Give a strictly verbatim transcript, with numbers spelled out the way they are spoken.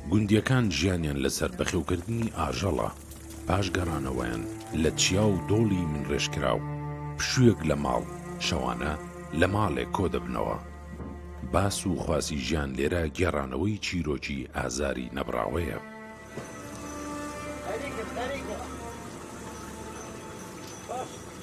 گوندیەکان ژیانیان لەسەر بەخێوکردنی ئاژەڵە، پاش گەڕانەوەیان لە چیا و دۆڵی من ڕێژکراو پشوویەک لە ماڵ، شەوانە لە ماڵێک کۆ دەبنەوە. باس و خواسی ژیان لێرە گێڕانەوەی چیرۆکی ئازاری نەبراوەیە. Very good, very good.